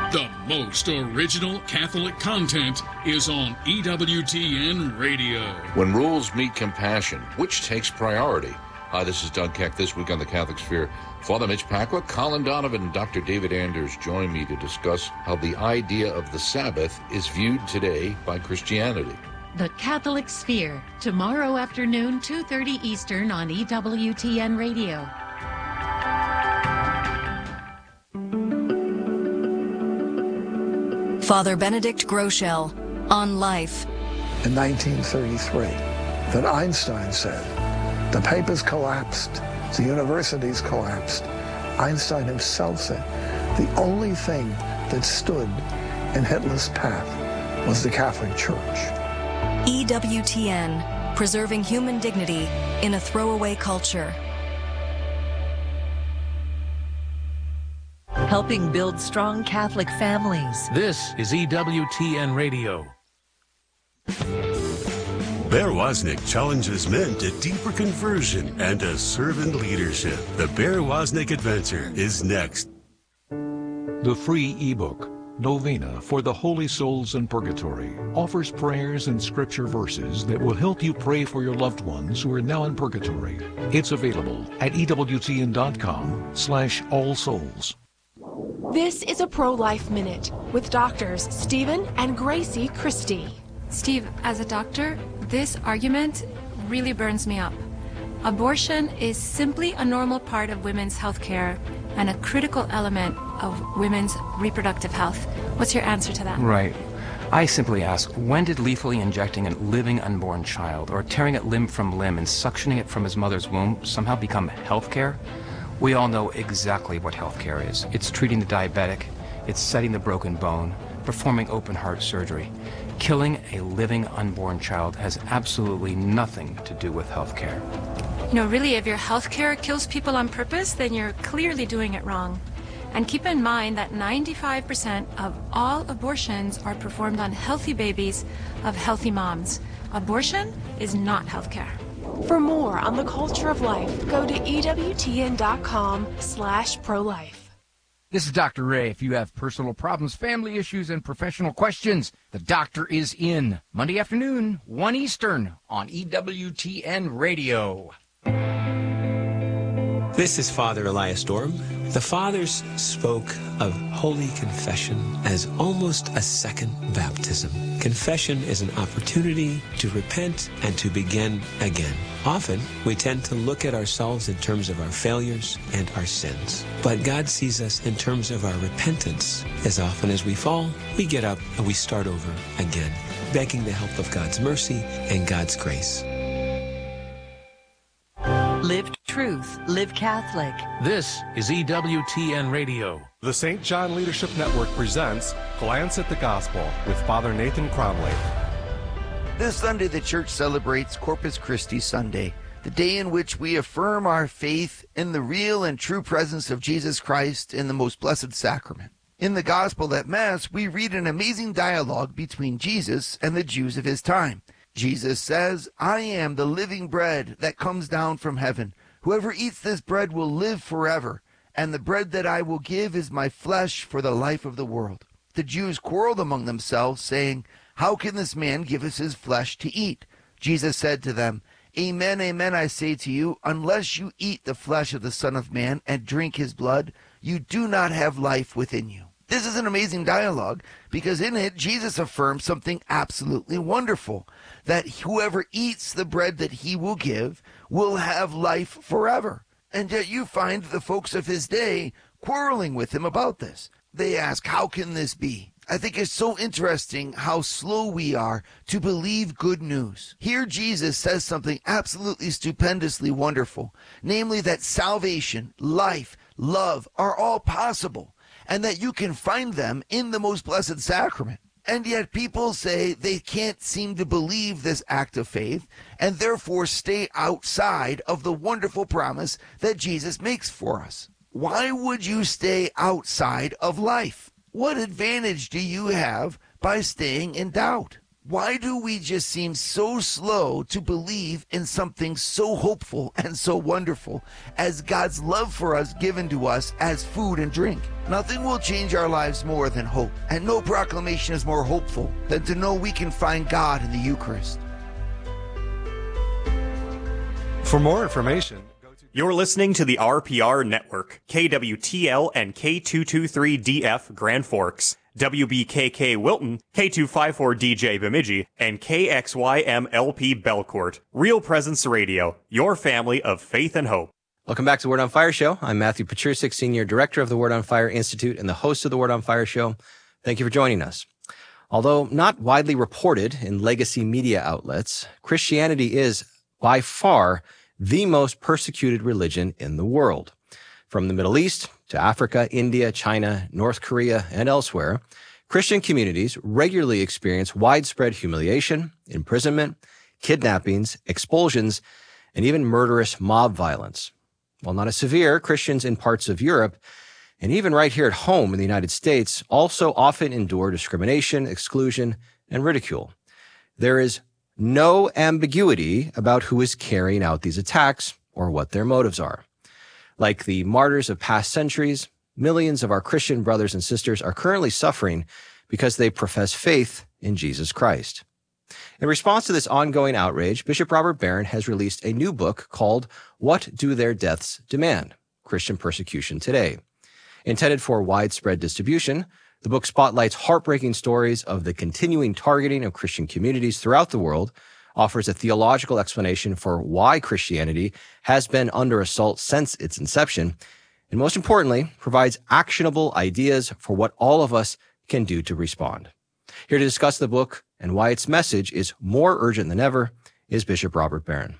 The most original Catholic content is on EWTN Radio. When rules meet compassion, which takes priority? Hi, this is Doug Keck. This week on the Catholic Sphere, Father Mitch Pacwa, Colin Donovan, and Dr. David Anders join me to discuss how the idea of the Sabbath is viewed today by Christianity. The Catholic Sphere, tomorrow afternoon, 2:30 Eastern on EWTN Radio. Father Benedict Groeschel on Life. In 1933, that Einstein said, the papers collapsed, the universities collapsed. Einstein himself said, the only thing that stood in Hitler's path was the Catholic Church. EWTN, preserving human dignity in a throwaway culture. Helping build strong Catholic families. This is EWTN Radio. Bear Wozniak challenges men to deeper conversion and to servant leadership. The Bear Wozniak Adventure is next. The free ebook, Novena for the Holy Souls in Purgatory, offers prayers and scripture verses that will help you pray for your loved ones who are now in purgatory. It's available at EWTN.com/allsouls. This is a Pro-Life Minute with doctors Stephen and Gracie Christie. Steve, as a doctor, this argument really burns me up. Abortion is simply a normal part of women's health care and a critical element of women's reproductive health. What's your answer to that? Right. I simply ask, when did lethally injecting a living unborn child or tearing it limb from limb and suctioning it from his mother's womb somehow become health care? We all know exactly what health care is. It's treating the diabetic, it's setting the broken bone, performing open heart surgery. Killing a living unborn child has absolutely nothing to do with health care. You know, really, if your health care kills people on purpose, then you're clearly doing it wrong. And keep in mind that 95% of all abortions are performed on healthy babies of healthy moms. Abortion is not health care. For more on the culture of life, go to EWTN.com/pro-life. This is Dr. Ray. If you have personal problems, family issues, and professional questions, the doctor is in. Monday afternoon, 1 Eastern on EWTN Radio. This is Father Elias Dorm. The Fathers spoke of Holy Confession as almost a second baptism. Confession is an opportunity to repent and to begin again. Often, we tend to look at ourselves in terms of our failures and our sins. But God sees us in terms of our repentance. As often as we fall, we get up and we start over again, begging the help of God's mercy and God's grace. Live truth. Live Catholic. This is EWTN Radio. The St. John Leadership Network presents Glance at the Gospel with Father Nathan Cromley. This Sunday, the Church celebrates Corpus Christi Sunday, the day in which we affirm our faith in the real and true presence of Jesus Christ in the most blessed sacrament. In the Gospel at Mass, we read an amazing dialogue between Jesus and the Jews of his time. Jesus says, "I am the living bread that comes down from heaven. Whoever eats this bread will live forever, and the bread that I will give is my flesh for the life of the world." The Jews quarreled among themselves, saying, "How can this man give us his flesh to eat?" Jesus said to them, "Amen, amen, I say to you, unless you eat the flesh of the Son of Man and drink his blood, you do not have life within you." This is an amazing dialogue because in it, Jesus affirms something absolutely wonderful, that whoever eats the bread that he will give will have life forever. And yet you find the folks of his day quarreling with him about this. They ask, how can this be? I think it's so interesting how slow we are to believe good news. Here Jesus says something absolutely stupendously wonderful, namely that salvation, life, love are all possible, and that you can find them in the most blessed sacrament. And yet people say they can't seem to believe this act of faith and therefore stay outside of the wonderful promise that Jesus makes for us. Why would you stay outside of life? What advantage do you have by staying in doubt? Why do we just seem so slow to believe in something so hopeful and so wonderful as God's love for us given to us as food and drink? Nothing will change our lives more than hope, and no proclamation is more hopeful than to know we can find God in the Eucharist. For more information, you're listening to the RPR Network, KWTL and K223DF Grand Forks, WBKK Wilton, K254DJ Bemidji, and KXYMLP Belcourt. Real Presence Radio, your family of faith and hope. Welcome back to the Word on Fire Show. I'm Matthew Pachursik, Senior Director of the Word on Fire Institute and the host of the Word on Fire Show. Thank you for joining us. Although not widely reported in legacy media outlets, Christianity is by far the most persecuted religion in the world. From the Middle East to Africa, India, China, North Korea, and elsewhere, Christian communities regularly experience widespread humiliation, imprisonment, kidnappings, expulsions, and even murderous mob violence. While not as severe, Christians in parts of Europe, and even right here at home in the United States, also often endure discrimination, exclusion, and ridicule. There is no ambiguity about who is carrying out these attacks or what their motives are. Like the martyrs of past centuries, millions of our Christian brothers and sisters are currently suffering because they profess faith in Jesus Christ. In response to this ongoing outrage, Bishop Robert Barron has released a new book called What Do Their Deaths Demand? Christian Persecution Today. Intended for widespread distribution, the book spotlights heartbreaking stories of the continuing targeting of Christian communities throughout the world, offers a theological explanation for why Christianity has been under assault since its inception, and most importantly, provides actionable ideas for what all of us can do to respond. Here to discuss the book and why its message is more urgent than ever is Bishop Robert Barron.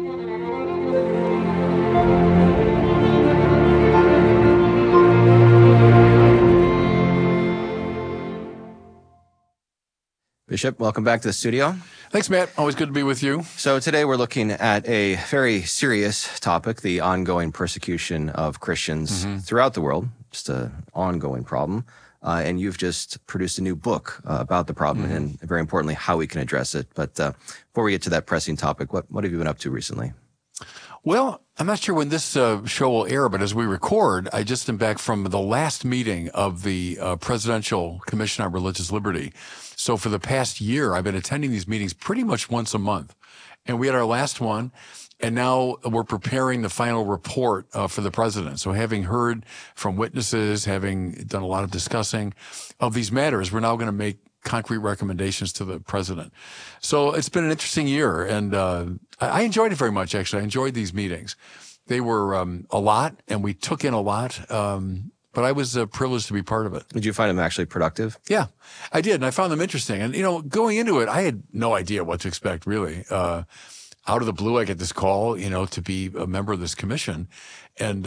Bishop, welcome back to the studio. Thanks, Matt. Always good to be with you. So today we're looking at a very serious topic, the ongoing persecution of Christians throughout the world, just an ongoing problem. And you've just produced a new book about the problem and, very importantly, how we can address it. But before we get to that pressing topic, what have you been up to recently? Well, I'm not sure when this show will air, but as we record, I just am back from the last meeting of the Presidential Commission on Religious Liberty. So for the past year, I've been attending these meetings pretty much once a month. And we had our last one, and now we're preparing the final report for the president. So having heard from witnesses, having done a lot of discussing of these matters, we're now going to make concrete recommendations to the president. So it's been an interesting year, and I enjoyed it very much, actually. I enjoyed these meetings. They were a lot, and we took in a lot, but I was privileged to be part of it. Did you find them actually productive? Yeah, I did, and I found them interesting. And, you know, going into it, I had no idea what to expect, really. Out of the blue, I get this call, you know, to be a member of this commission. And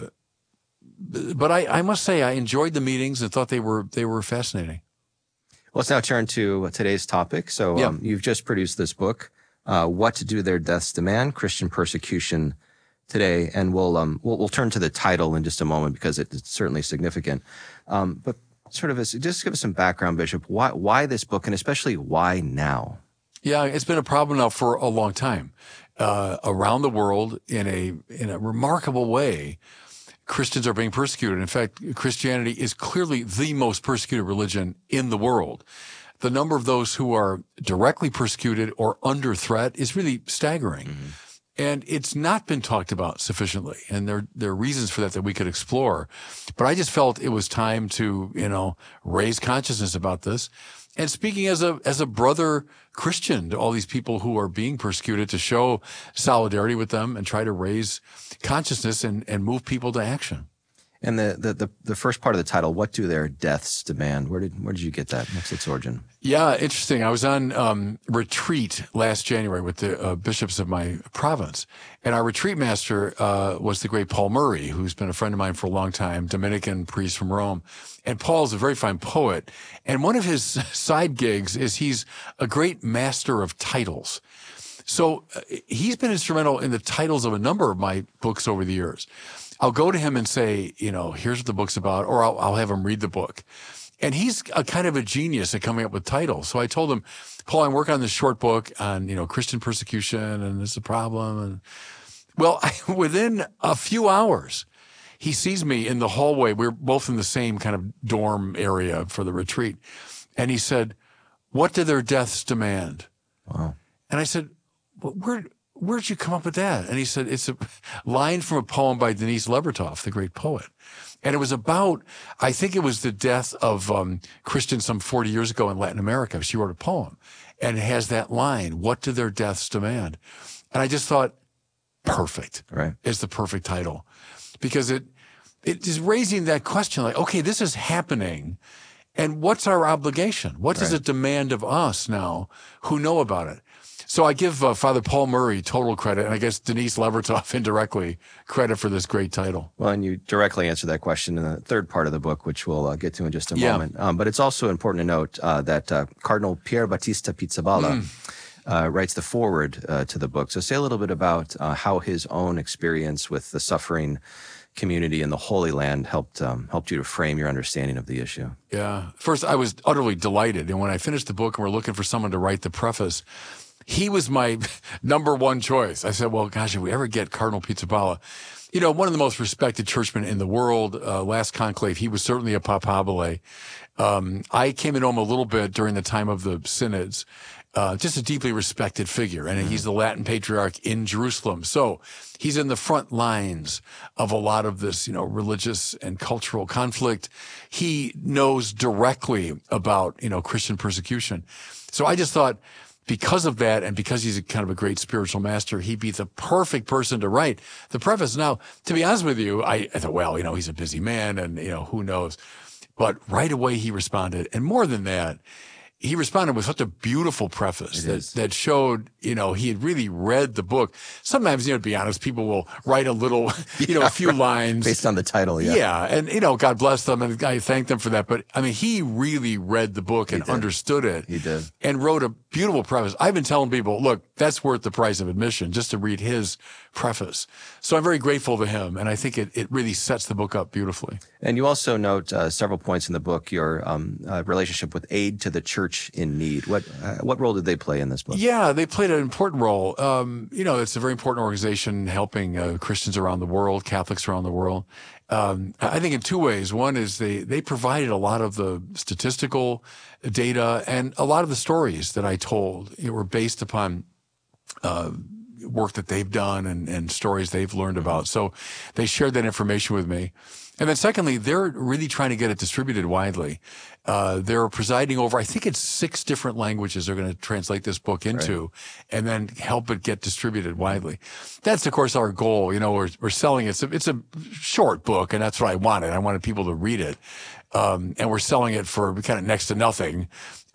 but I must say, I enjoyed the meetings and thought they were fascinating. Let's now turn to today's topic. So you've just produced this book, What Do Their Deaths Demand? Christian Persecution Today. And we'll turn to the title in just a moment because it's certainly significant. But sort of just give us some background, Bishop. Why this book, and especially why now? Yeah, it's been a problem now for a long time. Around the world, in a remarkable way, Christians are being persecuted. In fact, Christianity is clearly the most persecuted religion in the world. The number of those who are directly persecuted or under threat is really staggering. And it's not been talked about sufficiently. And there are reasons for that we could explore. But I just felt it was time to, you know, raise consciousness about this. And speaking as a brother Christian to all these people who are being persecuted, to show solidarity with them and try to raise consciousness and move people to action. And the first part of the title, What Do Their Deaths Demand? Where did you get that? What's its origin? Yeah, interesting. I was on retreat last January with the bishops of my province. And our retreat master was the great Paul Murray, who's been a friend of mine for a long time, Dominican priest from Rome. And Paul's a very fine poet. And one of his side gigs is he's a great master of titles. So he's been instrumental in the titles of a number of my books over the years. I'll go to him and say, you know, here's what the book's about, or I'll have him read the book. And he's a kind of a genius at coming up with titles. So I told him, Paul, I'm working on this short book on, Christian persecution, and it's a problem. And well, within a few hours, he sees me in the hallway. We're both in the same kind of dorm area for the retreat. And he said, "What do their deaths demand?" Wow. And I said, well, where'd you come up with that? And he said, it's a line from a poem by Denise Levertov, the great poet. And it was about, I think it was the death of Christians some 40 years ago in Latin America. She wrote a poem, and it has that line, "What do their deaths demand?" And I just thought, perfect. Right. Is the perfect title. Because it is raising that question, like, okay, this is happening, and what's our obligation? What does it demand of us now who know about it? So I give Father Paul Murray total credit, and I guess Denise Levertov indirectly credit for this great title. Well, and you directly answer that question in the third part of the book, which we'll get to in just a moment. But it's also important to note that Cardinal Pier Battista Pizzaballa writes the foreword to the book. So say a little bit about how his own experience with the suffering community in the Holy Land helped you to frame your understanding of the issue. Yeah. First, I was utterly delighted. And when I finished the book and we're looking for someone to write the preface, he was my number one choice. I said, well, gosh, if we ever get Cardinal Pizzaballa, one of the most respected churchmen in the world, last conclave, he was certainly a papabile. I came to know him a little bit during the time of the synods. Just a deeply respected figure. And he's the Latin patriarch in Jerusalem. So he's in the front lines of a lot of this, religious and cultural conflict. He knows directly about, Christian persecution. So I just thought, because of that, and because he's kind of a great spiritual master, he'd be the perfect person to write the preface. Now, to be honest with you, I thought, well, he's a busy man and, who knows. But right away he responded. And more than that, he responded with such a beautiful preface that showed, he had really read the book. Sometimes, to be honest, people will write a little, a few lines. Based on the title, Yeah. And, God bless them. And I thank them for that. But, he really read the book and understood it. He did. And wrote a beautiful preface. I've been telling people, look, that's worth the price of admission just to read his preface. So I'm very grateful to him. And I think it really sets the book up beautifully. And you also note several points in the book, your relationship with Aid to the Church in Need. What role did they play in this book? Yeah, they played an important role. It's a very important organization helping Christians around the world, Catholics around the world. I think in two ways. One is they provided a lot of the statistical data, and a lot of the stories that I told were based upon work that they've done and stories they've learned about. So they shared that information with me. And then secondly, they're really trying to get it distributed widely. They're presiding over, I think it's 6 different languages they're going to translate this book into, and then help it get distributed widely. That's, of course, our goal. We're selling it. It's a short book, and that's what I wanted. I wanted people to read it. And we're selling it for kind of next to nothing,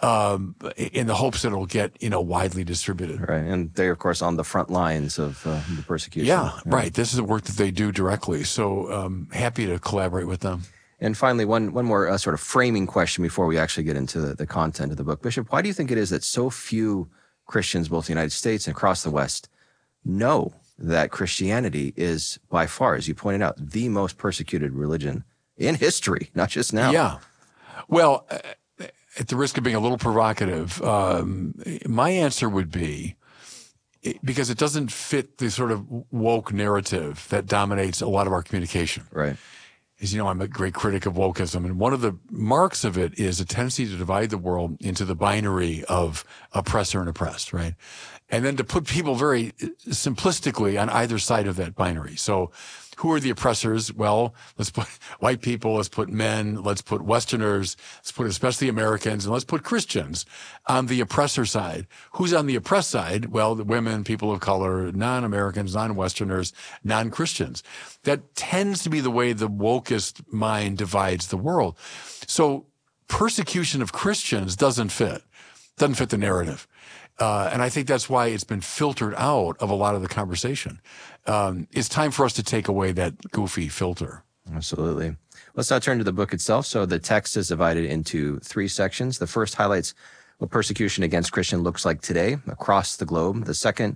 in the hopes that it'll get, widely distributed. Right. And they're, of course, on the front lines of the persecution. Yeah, right. This is the work that they do directly. So happy to collaborate with them. And finally, one more sort of framing question before we actually get into the content of the book. Bishop, why do you think it is that so few Christians, both in the United States and across the West, know that Christianity is by far, as you pointed out, the most persecuted religion in history, not just now? Yeah. Well, at the risk of being a little provocative, my answer would be, because it doesn't fit the sort of woke narrative that dominates a lot of our communication. Right. As you know, I'm a great critic of wokeism, and one of the marks of it is a tendency to divide the world into the binary of oppressor and oppressed, right? And then to put people very simplistically on either side of that binary. So who are the oppressors? Well, let's put white people, let's put men, let's put Westerners, let's put especially Americans, and let's put Christians on the oppressor side. Who's on the oppressed side? Well, the women, people of color, non-Americans, non-Westerners, non-Christians. That tends to be the way the wokest mind divides the world. So persecution of Christians doesn't fit the narrative. And I think that's why it's been filtered out of a lot of the conversation. It's time for us to take away that goofy filter. Absolutely. Let's now turn to the book itself. So the text is divided into 3 sections. The first highlights what persecution against Christians looks like today across the globe. The second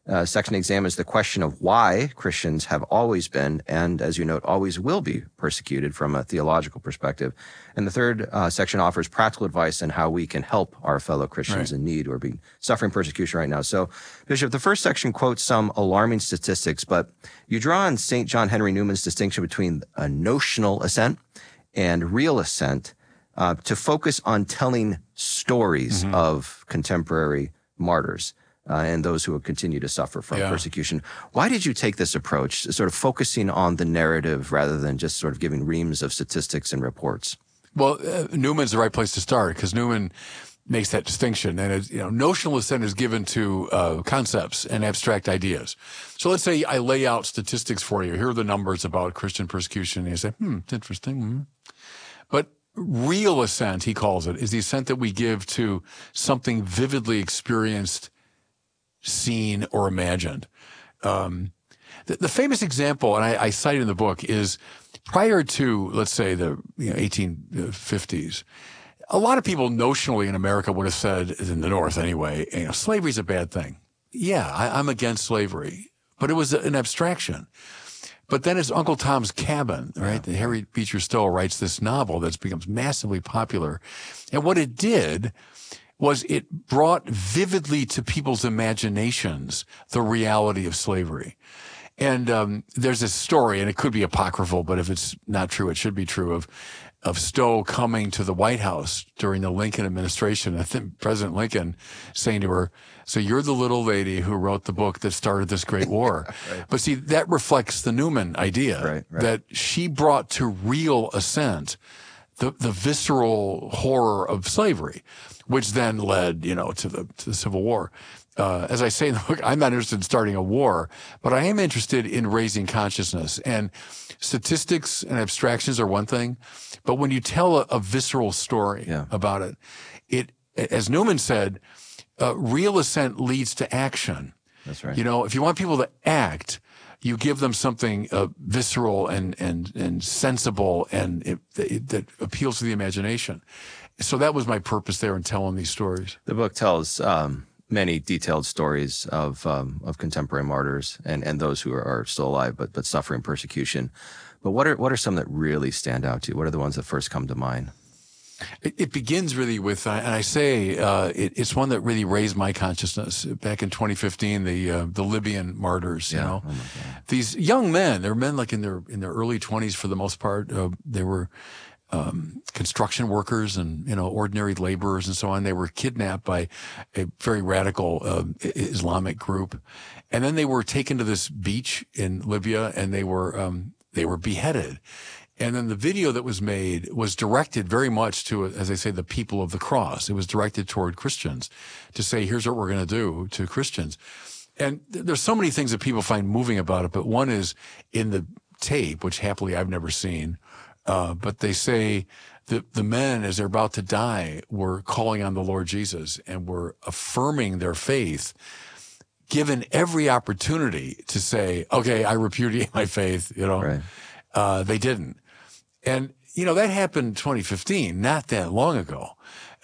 section examines the question of why Christians have always been, and as you note, always will be persecuted from a theological perspective. And the third section offers practical advice on how we can help our fellow Christians in need or be suffering persecution right now. So, Bishop, the first section quotes some alarming statistics, but you draw on St. John Henry Newman's distinction between a notional assent and real assent to focus on telling stories of contemporary martyrs. And those who will continue to suffer from persecution. Why did you take this approach, sort of focusing on the narrative rather than just sort of giving reams of statistics and reports? Well, Newman's the right place to start because Newman makes that distinction. And notional assent is given to concepts and abstract ideas. So let's say I lay out statistics for you. Here are the numbers about Christian persecution. And you say, it's interesting. But real assent, he calls it, is the assent that we give to something vividly experienced, seen, or imagined. The famous example, and I cite it in the book, is prior to, let's say, the 1850s, a lot of people notionally in America would have said, in the North anyway, slavery's a bad thing. Yeah, I'm against slavery, but it was an abstraction. But then it's Uncle Tom's Cabin, right? Yeah. Harry Beecher Stowe writes this novel that becomes massively popular. And what it did was it brought vividly to people's imaginations the reality of slavery. And there's this story, and it could be apocryphal, but if it's not true, it should be true, of Stowe coming to the White House during the Lincoln administration. I think President Lincoln saying to her, so you're the little lady who wrote the book that started this great war. Right. But see, that reflects the Newman idea that she brought to real assent the visceral horror of slavery, which then led, to the Civil War. As I say in the book, I'm not interested in starting a war, but I am interested in raising consciousness. And statistics and abstractions are one thing, but when you tell a visceral story about it, as Newman said, real assent leads to action. That's right. If you want people to act, you give them something visceral and sensible and that appeals to the imagination. So that was my purpose there in telling these stories. The book tells many detailed stories of contemporary martyrs and those who are still alive but suffering persecution. But what are some that really stand out to you? What are the ones that first come to mind? It begins really with, and I say it's one that really raised my consciousness. Back in 2015, the Libyan martyrs. These young men, they're men like in their early 20s for the most part. They were construction workers and ordinary laborers and so on. They were kidnapped by a very radical Islamic group, and then they were taken to this beach in Libya, and they were beheaded. And then the video that was made was directed very much to, as I say, the people of the cross. It was directed toward Christians to say, here's what we're going to do to Christians. And there's so many things that people find moving about it, but one is in the tape, which happily I've never seen, but they say that the men, as they're about to die, were calling on the Lord Jesus and were affirming their faith, given every opportunity to say, okay, I repudiate my faith, they didn't. And, that happened in 2015, not that long ago.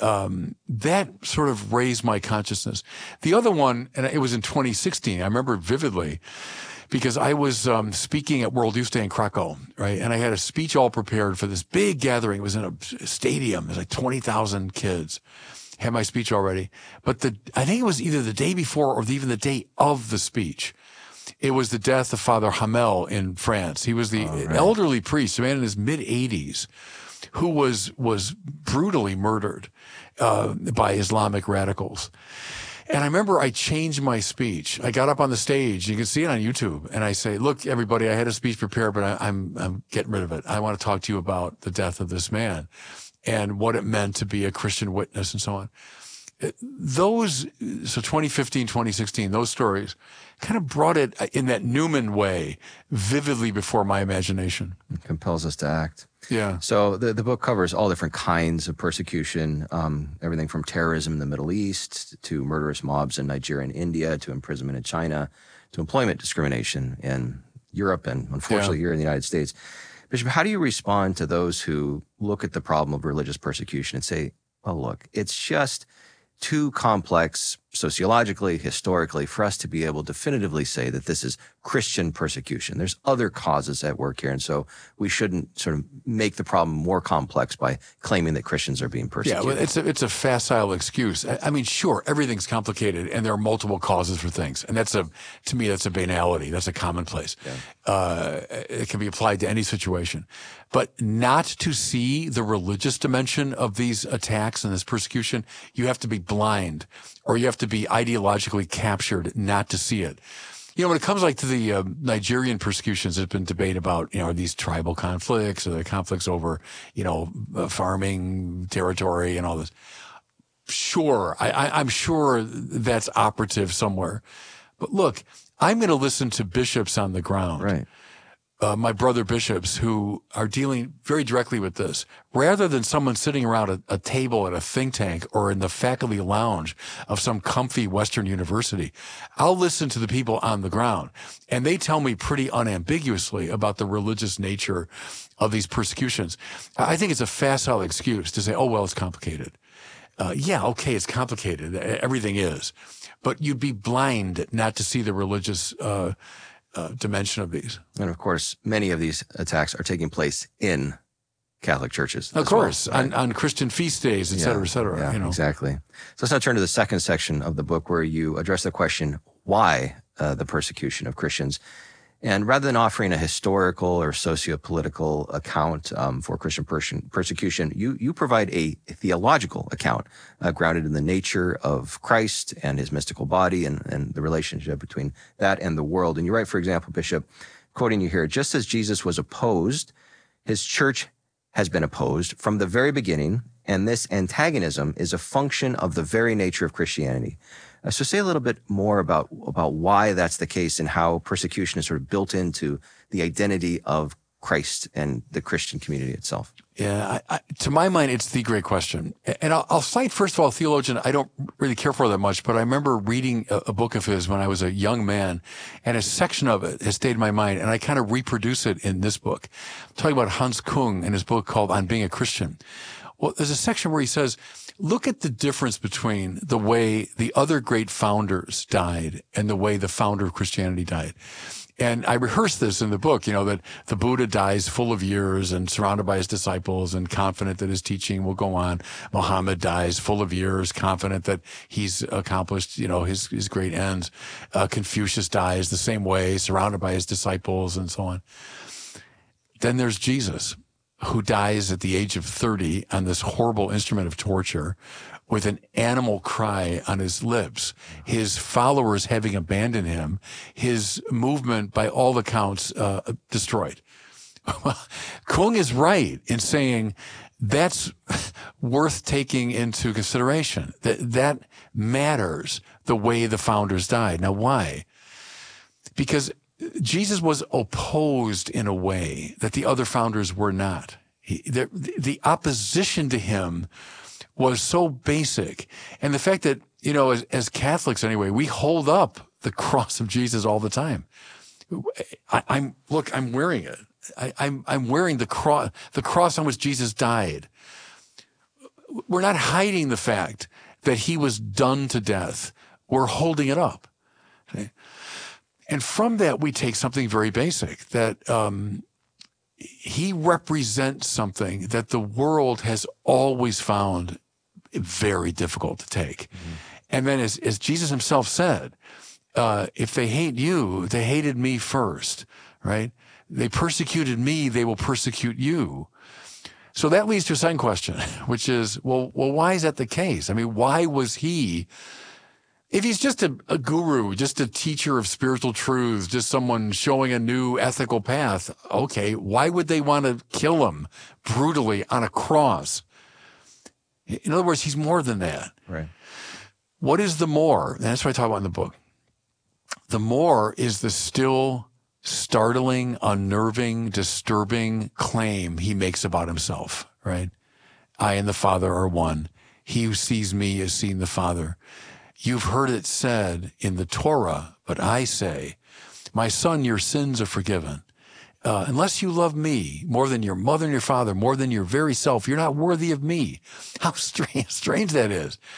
That sort of raised my consciousness. The other one, and it was in 2016, I remember it vividly, because I was speaking at World Youth Day in Krakow, right? And I had a speech all prepared for this big gathering. It was in a stadium. It was like 20,000 kids. Had my speech already. But I think it was either the day before or even the day of the speech. It was the death of Father Hamel in France. He was the elderly priest, a man in his mid-80s, who was brutally murdered by Islamic radicals. And I remember I changed my speech. I got up on the stage. You can see it on YouTube. And I say, look, everybody, I had a speech prepared, but I'm getting rid of it. I want to talk to you about the death of this man and what it meant to be a Christian witness and so on. So 2015, 2016, those stories kind of brought it in that Newman way vividly before my imagination. It compels us to act. Yeah. So the book covers all different kinds of persecution, everything from terrorism in the Middle East to murderous mobs in Nigeria and India to imprisonment in China to employment discrimination in Europe and unfortunately here in the United States. Bishop, how do you respond to those who look at the problem of religious persecution and say, oh, look, it's just too complex sociologically, historically, for us to be able to definitively say that this is Christian persecution. There's other causes at work here, and so we shouldn't sort of make the problem more complex by claiming that Christians are being persecuted. Yeah, well, it's a facile excuse. I mean, sure, everything's complicated, and there are multiple causes for things, and to me, that's a banality. That's a commonplace. Yeah. It can be applied to any situation. But not to see the religious dimension of these attacks and this persecution, you have to be blind, or you have to be ideologically captured not to see it. You know, when it comes like to the Nigerian persecutions, there's been debate about, are these tribal conflicts or the conflicts over, farming territory and all this. Sure, I'm sure that's operative somewhere. But look, I'm going to listen to bishops on the ground. Right. My brother bishops who are dealing very directly with this, rather than someone sitting around a table at a think tank or in the faculty lounge of some comfy Western university. I'll listen to the people on the ground, and they tell me pretty unambiguously about the religious nature of these persecutions. I think it's a facile excuse to say, oh, well, it's complicated. Yeah, okay, it's complicated. Everything is. But you'd be blind not to see the religious dimension of these. And of course, many of these attacks are taking place in Catholic churches. Of course, well, right? on Christian feast days, et cetera, et cetera. Yeah, exactly. So let's now turn to the second section of the book where you address the question, why the persecution of Christians? And rather than offering a historical or socio-political account for Christian persecution, you provide a theological account grounded in the nature of Christ and his mystical body and the relationship between that and the world. And you write, for example, Bishop, quoting you here, just as Jesus was opposed, his church has been opposed from the very beginning, and this antagonism is a function of the very nature of Christianity. So say a little bit more about why that's the case and how persecution is sort of built into the identity of Christ and the Christian community itself. Yeah, to my mind, it's the great question. And I'll cite, first of all, a theologian I don't really care for that much, but I remember reading a book of his when I was a young man, and a section of it has stayed in my mind, and I kind of reproduce it in this book. I'm talking about Hans Kung and his book called On Being a Christian. Well, there's a section where he says, look at the difference between the way the other great founders died and the way the founder of Christianity died. And I rehearse this in the book, that the Buddha dies full of years and surrounded by his disciples and confident that his teaching will go on. Muhammad dies full of years, confident that he's accomplished, his great ends. Confucius dies the same way, surrounded by his disciples and so on. Then there's Jesus, who dies at the age of 30 on this horrible instrument of torture with an animal cry on his lips, his followers having abandoned him, his movement, by all accounts, destroyed. Kung is right in saying that's worth taking into consideration, that matters, the way the founders died. Now, why? Because Jesus was opposed in a way that the other founders were not. The opposition to him was so basic. And the fact that, as Catholics anyway, we hold up the cross of Jesus all the time. I'm wearing it. I'm wearing the cross on which Jesus died. We're not hiding the fact that he was done to death. We're holding it up. Okay? And from that, we take something very basic, that he represents something that the world has always found very difficult to take. Mm-hmm. And then as Jesus himself said, if they hate you, they hated me first, right? They persecuted me, they will persecute you. So that leads to a second question, which is, well, why is that the case? I mean, why was he... If he's just a guru, just a teacher of spiritual truths, just someone showing a new ethical path, okay, why would they want to kill him brutally on a cross? In other words, he's more than that. Right. What is the more? And that's what I talk about in the book. The more is the still startling, unnerving, disturbing claim he makes about himself, right? I and the Father are one. He who sees me has seen the Father. You've heard it said in the Torah, but I say, my son, your sins are forgiven. Unless you love me more than your mother and your father, more than your very self, you're not worthy of me. How strange that is.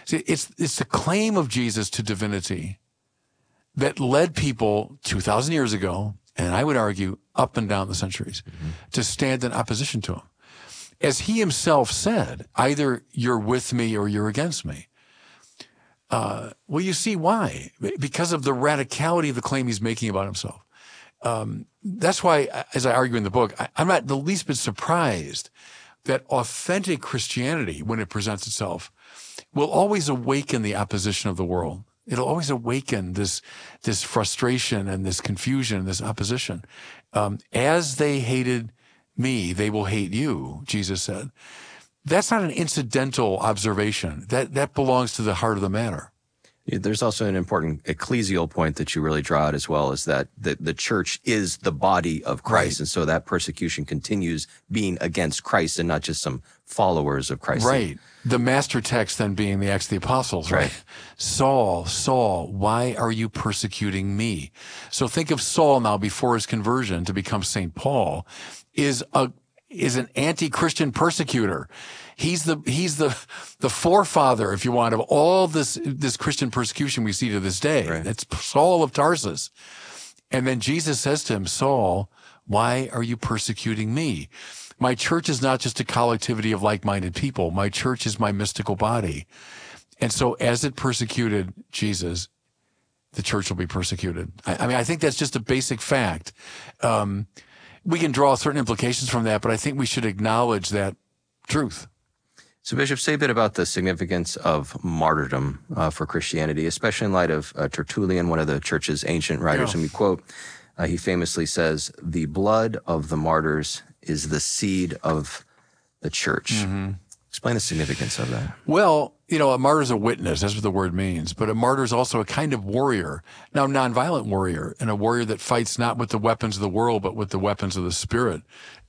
See, it's the claim of Jesus to divinity that led people 2,000 years ago, and I would argue up and down the centuries, to stand in opposition to him. As he himself said, either you're with me or you're against me. Well, you see why. Because of the radicality of the claim he's making about himself. That's why, as I argue in the book, I'm not the least bit surprised that authentic Christianity, when it presents itself, will always awaken the opposition of the world. It'll always awaken this frustration and this confusion, this opposition. As they hated me, they will hate you, Jesus said. That's not an incidental observation. That belongs to the heart of the matter. There's also an important ecclesial point that you really draw out as well, is that the church is the body of Christ. Right. And so that persecution continues being against Christ and not just some followers of Christ. Right. The master text then being the Acts of the Apostles, right? Saul, Saul, why are you persecuting me? So think of Saul now before his conversion to become St. Paul is an anti-Christian persecutor. He's the forefather, if you want, of all this Christian persecution we see to this day. Right. That's Saul of Tarsus. And then Jesus says to him, Saul, why are you persecuting me? My church is not just a collectivity of like-minded people. My church is my mystical body. And so as it persecuted Jesus, the church will be persecuted. I mean, I think that's just a basic fact. We can draw certain implications from that, but I think we should acknowledge that truth. So, Bishop, say a bit about the significance of martyrdom for Christianity, especially in light of Tertullian, one of the church's ancient writers, whom we quote. He famously says, the blood of the martyrs is the seed of the church. Mm-hmm. Explain the significance of that. Well, a martyr is a witness. That's what the word means. But a martyr is also a kind of warrior. Now, nonviolent warrior, and a warrior that fights not with the weapons of the world, but with the weapons of the Spirit.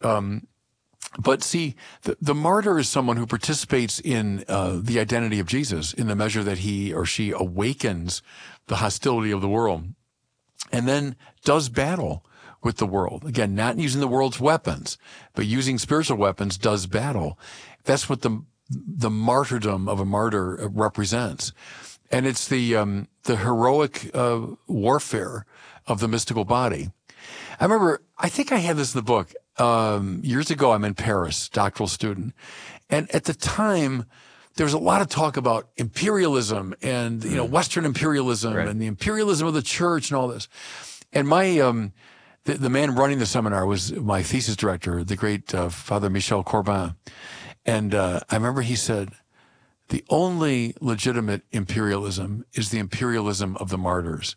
But see, the martyr is someone who participates in the identity of Jesus in the measure that he or she awakens the hostility of the world and then does battle with the world. Again, not using the world's weapons, but using spiritual weapons, does battle. That's what the martyrdom of a martyr represents. And it's the heroic warfare of the mystical body. I remember, I think I had this in the book. Years ago, I'm in Paris, doctoral student. And at the time, there was a lot of talk about imperialism and, Western imperialism and the imperialism of the church and all this. And my, the man running the seminar was my thesis director, the great Father Michel Corbin. And I remember he said, the only legitimate imperialism is the imperialism of the martyrs.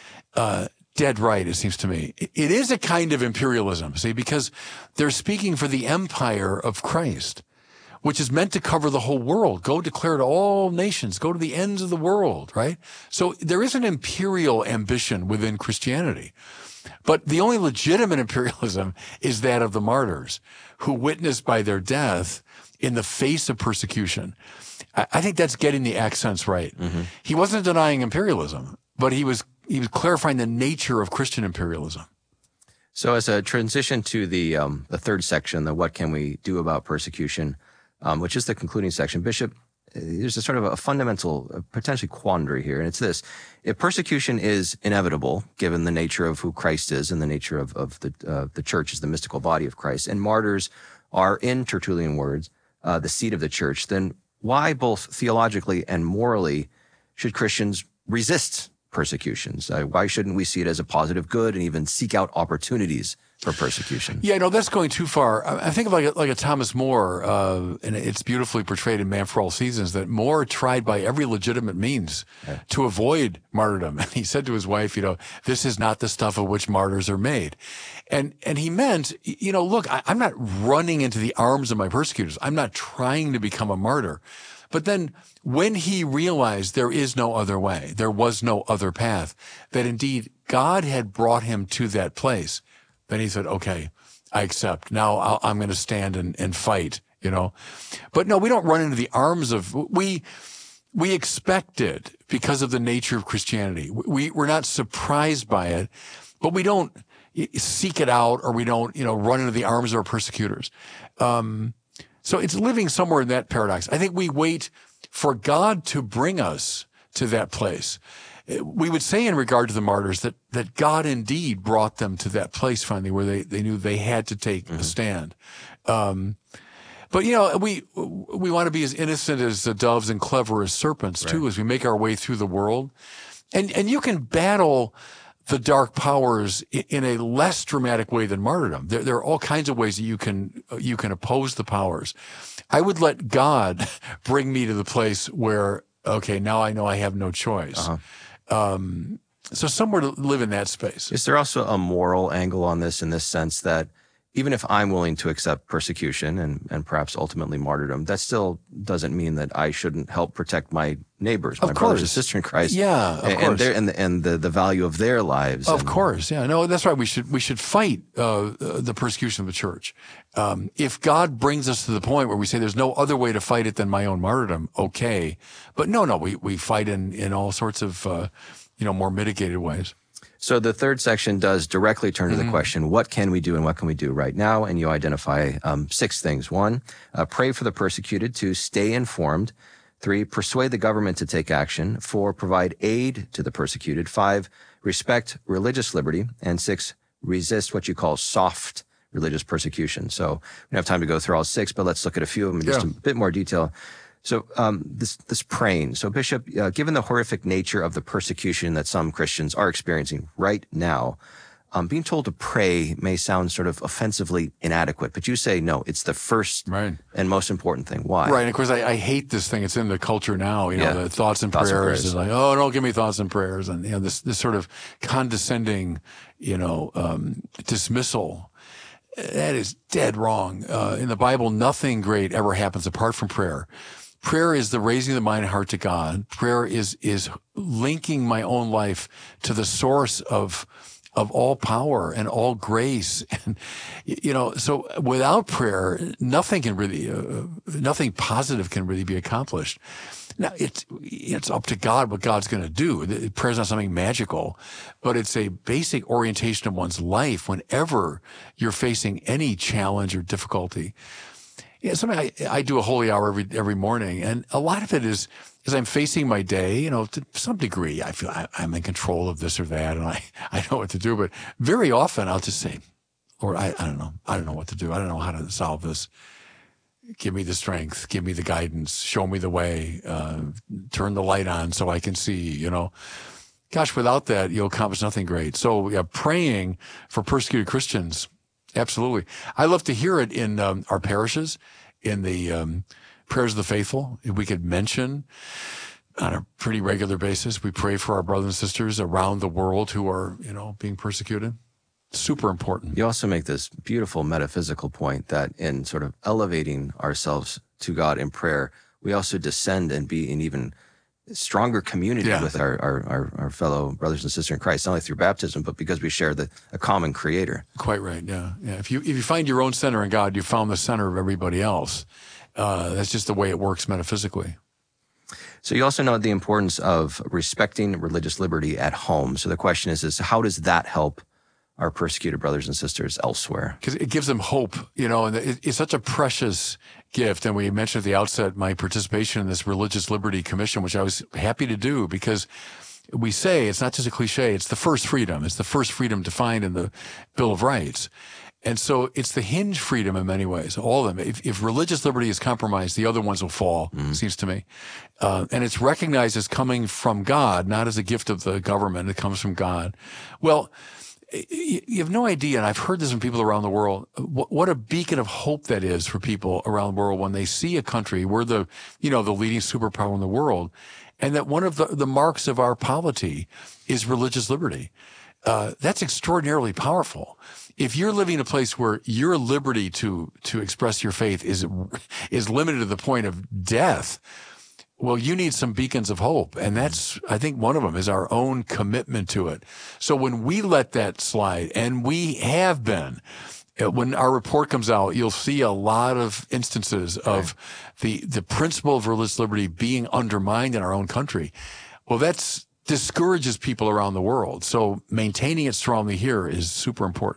Dead right, it seems to me. It is a kind of imperialism, see, because they're speaking for the empire of Christ, which is meant to cover the whole world. Go declare to all nations, go to the ends of the world, right? So there is an imperial ambition within Christianity. But the only legitimate imperialism is that of the martyrs, who witnessed by their death in the face of persecution. I think that's getting the accents right. Mm-hmm. He wasn't denying imperialism, but he was clarifying the nature of Christian imperialism. So as a transition to the third section, the what can we do about persecution, which is the concluding section, Bishop, there's a sort of a fundamental, potentially quandary here, and it's this. If persecution is inevitable, given the nature of who Christ is and the nature of the church is the mystical body of Christ, and martyrs are, in Tertullian words, the seed of the church, then why both theologically and morally should Christians resist persecutions? Why shouldn't we see it as a positive good and even seek out opportunities for persecution? Yeah, no, that's going too far. I think of like a Thomas More, and it's beautifully portrayed in Man for All Seasons, that More tried by every legitimate means to avoid martyrdom. And he said to his wife, this is not the stuff of which martyrs are made. And he meant, look, I'm not running into the arms of my persecutors. I'm not trying to become a martyr. But then when he realized there is no other way, there was no other path, that indeed God had brought him to that place, then he said, okay, I accept. Now I'm going to stand and fight, But no, we don't run into the arms of, we expect it because of the nature of Christianity. We're not surprised by it, but we don't seek it out, or we don't, run into the arms of our persecutors. So it's living somewhere in that paradox. I think we wait for God to bring us to that place. We would say in regard to the martyrs that God indeed brought them to that place finally where they knew they had to take a stand. But, you know, we want to be as innocent as doves and clever as serpents, too, as we make our way through the world. And you can battle the dark powers in a less dramatic way than martyrdom. There are all kinds of ways that you can oppose the powers. I would let God bring me to the place where, okay, now I know I have no choice. So somewhere to live in that space. Is there also a moral angle on this in this sense that even if I'm willing to accept persecution and perhaps ultimately martyrdom, that still doesn't mean that I shouldn't help protect my neighbors, my brothers and sisters in Christ. Yeah, of course. And the value of their lives. Of course, yeah. No, that's right. We should fight the persecution of the church. If God brings us to the point where we say there's no other way to fight it than my own martyrdom, okay. But no, we fight in all sorts of more mitigated ways. So the third section does directly turn to the question, what can we do and what can we do right now? And you identify 6 things. 1, pray for the persecuted. 2, stay informed. 3, persuade the government to take action. 4, provide aid to the persecuted. 5, respect religious liberty. And 6, resist what you call soft religious persecution. So we don't have time to go through all 6, but let's look at a few of them in just a bit more detail. So this praying. So Bishop, given the horrific nature of the persecution that some Christians are experiencing right now, being told to pray may sound sort of offensively inadequate, but you say, no, it's the first and most important thing. Why? Right. And of course, I hate this thing. It's in the culture now, the thoughts and prayers. It's like, oh, don't give me thoughts and prayers. And, this sort of condescending, dismissal. That is dead wrong. In the Bible, nothing great ever happens apart from prayer. Prayer is the raising of the mind and heart to God. Prayer is linking my own life to the source of all power and all grace. And, so without prayer, nothing positive can really be accomplished. Now, it's up to God what God's going to do. Prayer is not something magical, but it's a basic orientation of one's life whenever you're facing any challenge or difficulty. Yeah, something I do a holy hour every morning, and a lot of it is as I'm facing my day, to some degree, I feel I'm in control of this or that, and I know what to do. But very often I'll just say, Lord, I don't know. I don't know what to do. I don't know how to solve this. Give me the strength. Give me the guidance. Show me the way. Turn the light on so I can see, Gosh, without that, you'll accomplish nothing great. So praying for persecuted Christians, absolutely. I love to hear it in our parishes, in the prayers of the faithful. If we could mention on a pretty regular basis, we pray for our brothers and sisters around the world who are, being persecuted. Super important. You also make this beautiful metaphysical point that in sort of elevating ourselves to God in prayer, we also descend and be in even stronger community with our fellow brothers and sisters in Christ, not only through baptism, but because we share a common creator. Quite right, yeah. If you find your own center in God, you found the center of everybody else. That's just the way it works metaphysically. So you also note the importance of respecting religious liberty at home. So the question is how does that help our persecuted brothers and sisters elsewhere? Because it gives them hope, and it's such a precious gift. And we mentioned at the outset my participation in this Religious Liberty Commission, which I was happy to do because we say it's not just a cliche, it's the first freedom. It's the first freedom defined in the Bill of Rights. And so it's the hinge freedom in many ways, all of them. If religious liberty is compromised, the other ones will fall, seems to me. And it's recognized as coming from God, not as a gift of the government. It comes from God. Well, you have no idea, and I've heard this from people around the world, what a beacon of hope that is for people around the world when they see a country, we're the leading superpower in the world, and that one of the marks of our polity is religious liberty. That's extraordinarily powerful. If you're living in a place where your liberty to express your faith is limited to the point of death, well, you need some beacons of hope. And that's, I think one of them is our own commitment to it. So when we let that slide, and we have been, when our report comes out, you'll see a lot of instances of the principle of religious liberty being undermined in our own country. Well, that discourages people around the world. So maintaining it strongly here is super important.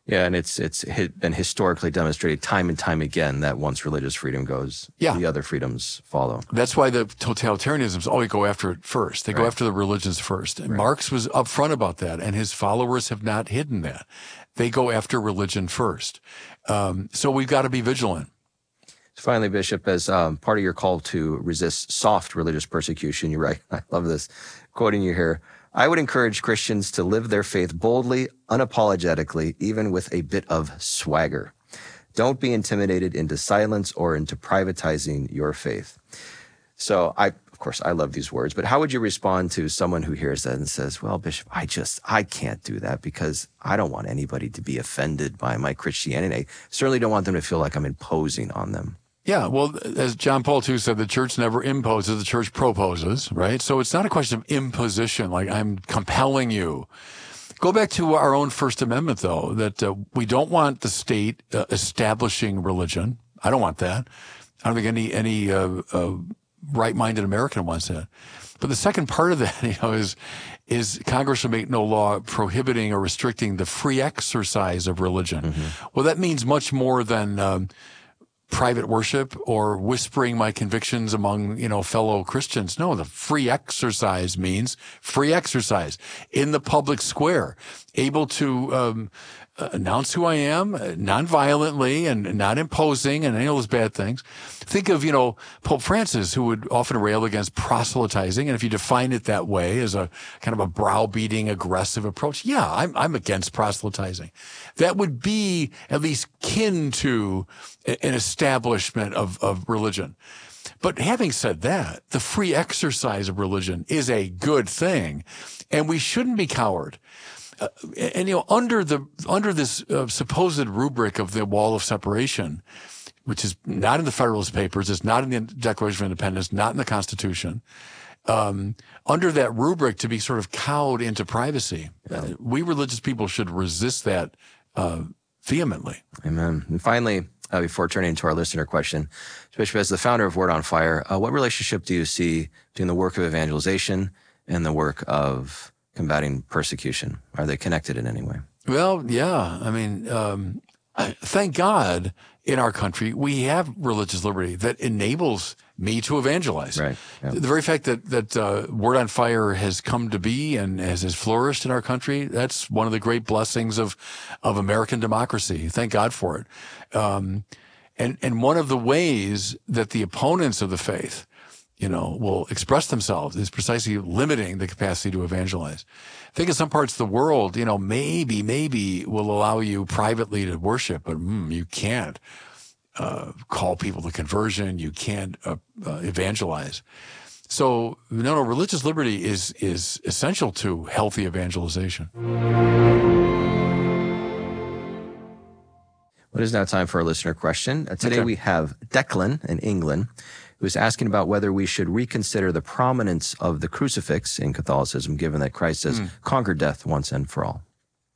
Yeah, and it's been historically demonstrated time and time again that once religious freedom goes, the other freedoms follow. That's why the totalitarianisms always go after it first. They go after the religions first. And Marx was upfront about that, and his followers have not hidden that. They go after religion first. So we've got to be vigilant. Finally, Bishop, as part of your call to resist soft religious persecution, you write, I love this, quoting you here, I would encourage Christians to live their faith boldly, unapologetically, even with a bit of swagger. Don't be intimidated into silence or into privatizing your faith. So of course, I love these words, but how would you respond to someone who hears that and says, well, Bishop, I can't do that because I don't want anybody to be offended by my Christianity. I certainly don't want them to feel like I'm imposing on them. Yeah, well, as John Paul II said, the church never imposes, the church proposes, right? So it's not a question of imposition, like I'm compelling you. Go back to our own First Amendment, though, that we don't want the state establishing religion. I don't want that. I don't think any right-minded American wants that. But the second part of that, is Congress shall make no law prohibiting or restricting the free exercise of religion. Mm-hmm. Well, that means much more than private worship or whispering my convictions among, fellow Christians. No, the free exercise means free exercise in the public square, able to announce who I am non-violently and not imposing and any of those bad things. Think of, Pope Francis, who would often rail against proselytizing. And if you define it that way as a kind of a browbeating, aggressive approach, I'm against proselytizing. That would be at least kin to an establishment of religion. But having said that, the free exercise of religion is a good thing, and we shouldn't be coward. Under this supposed rubric of the wall of separation, which is not in the Federalist Papers, it's not in the Declaration of Independence, not in the Constitution, under that rubric to be sort of cowed into privacy, we religious people should resist that vehemently. Amen. And finally, before turning to our listener question, Bishop, as the founder of Word on Fire, what relationship do you see between the work of evangelization and the work of combating persecution? Are they connected in any way? Well, yeah. I mean, thank God in our country we have religious liberty that enables me to evangelize. Right. Yeah. The very fact that Word on Fire has come to be and has flourished in our country, that's one of the great blessings of American democracy. Thank God for it. And one of the ways that the opponents of the faith will express themselves is precisely limiting the capacity to evangelize. I think in some parts of the world, maybe will allow you privately to worship, but you can't call people to conversion. You can't evangelize. So, religious liberty is essential to healthy evangelization. Well, it is now time for our listener question. Today we have Declan in England, who is asking about whether we should reconsider the prominence of the crucifix in Catholicism, given that Christ has conquered death once and for all.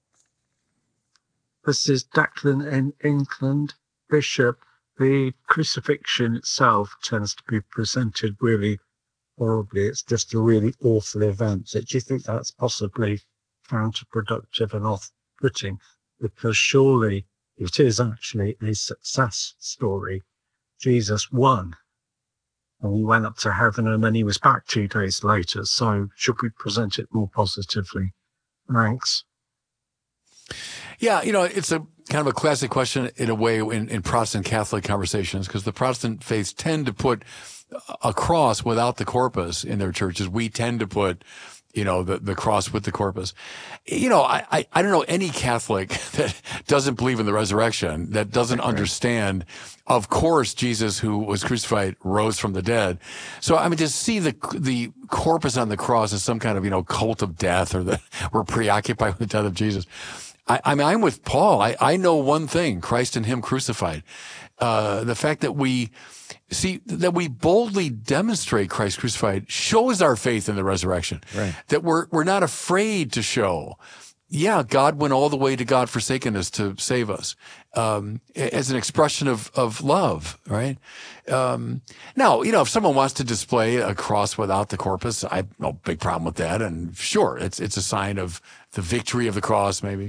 This is Declan in England. Bishop, the crucifixion itself tends to be presented really horribly. It's just a really awful event. Do you think that's possibly counterproductive and off-putting? Because surely it is actually a success story. Jesus won. And he went up to heaven and then he was back 2 days later. So should we present it more positively? Thanks. Yeah, it's a kind of a classic question in a way in Protestant Catholic conversations, because the Protestant faiths tend to put a cross without the corpus in their churches. We tend to put the cross with the corpus. I don't know any Catholic that doesn't believe in the resurrection, that doesn't understand, of course, Jesus, who was crucified, rose from the dead. So, to see the corpus on the cross as some kind of, cult of death, or that we're preoccupied with the death of Jesus. I'm with Paul. I know one thing, Christ and him crucified. The fact that we boldly demonstrate Christ crucified shows our faith in the resurrection. Right. That we're not afraid to show. Yeah, God went all the way to God forsaken us to save us, as an expression of love, right? Now, if someone wants to display a cross without the corpus, I have no big problem with that. And sure, it's a sign of the victory of the cross, maybe.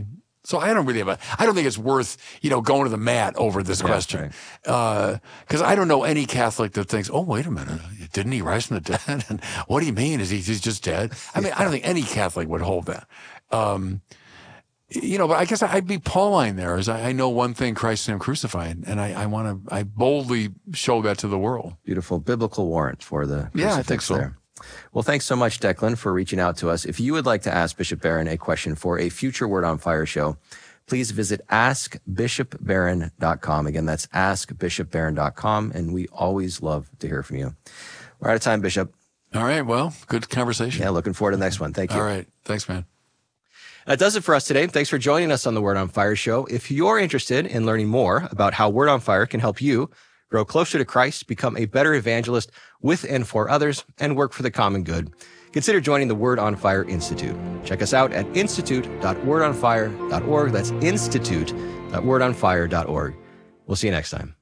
So I don't think it's worth, going to the mat over this question. Because I don't know any Catholic that thinks, oh, wait a minute, didn't he rise from the dead? And what do you mean? Is he's just dead? I mean, I don't think any Catholic would hold that. But I guess I'd be Pauline there, as I know one thing, Christ and him crucified, and I boldly show that to the world. Beautiful biblical warrant for the crucifix. Yeah, I think so. There. Well, thanks so much, Declan, for reaching out to us. If you would like to ask Bishop Barron a question for a future Word on Fire show, please visit askbishopbarron.com. Again, that's askbishopbarron.com, and we always love to hear from you. We're out of time, Bishop. All right, well, good conversation. Yeah, looking forward to the next one. Thank you. All right, thanks, man. That does it for us today. Thanks for joining us on the Word on Fire show. If you're interested in learning more about how Word on Fire can help you grow closer to Christ, become a better evangelist with and for others, and work for the common good, consider joining the Word on Fire Institute. Check us out at institute.wordonfire.org. That's institute.wordonfire.org. We'll see you next time.